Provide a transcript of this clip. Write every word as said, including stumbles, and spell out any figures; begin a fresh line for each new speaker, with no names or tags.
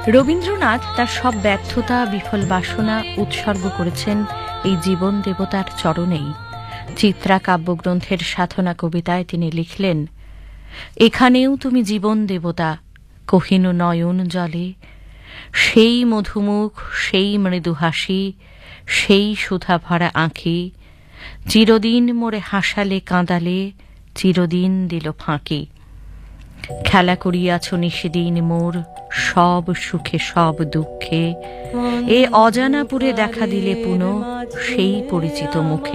রবীন্দ্রনাথ তার সব ব্যর্থতা, বিফল বাসনা উৎসর্গ করেছেন এই জীবন দেবতার চরণেই। চিত্রা কাব্যগ্রন্থের সাধনা কবিতায় তিনি লিখলেন, এখানেও তুমি জীবন দেবতা, কহিনু নয়ন জলে, সেই মধুমুখ, সেই মৃদু হাসি, সেই সুধা ভরা আঁখি, চিরদিন মোরে হাসালে কাঁদালে, চিরদিন দিল ফাঁকি। খেলা করিয়াছ নিশিদিন মোর, সব সুখে সব দুঃখে, এ অজানাপুরে দেখা দিলে পুনঃ সেই পরিচিত মুখে।